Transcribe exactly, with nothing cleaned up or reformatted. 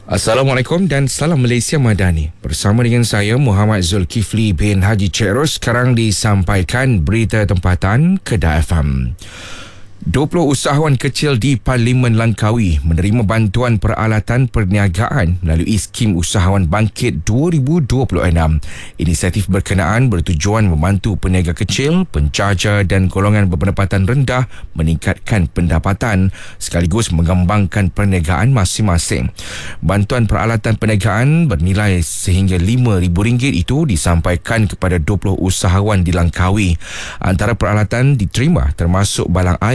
Assalamualaikum dan salam Malaysia Madani. Bersama dengan saya Muhammad Zulkifli bin Haji Cik Ros, sekarang disampaikan berita tempatan Kedah F M. dua puluh usahawan kecil di Parlimen Langkawi menerima bantuan peralatan perniagaan melalui skim Usahawan Bangkit dua ribu dua puluh enam. Inisiatif berkenaan bertujuan membantu peniaga kecil, pencaja dan golongan berpendapatan rendah meningkatkan pendapatan sekaligus mengembangkan perniagaan masing-masing. Bantuan peralatan perniagaan bernilai sehingga lima ribu ringgit itu disampaikan kepada dua puluh usahawan di Langkawi. Antara peralatan diterima termasuk balang air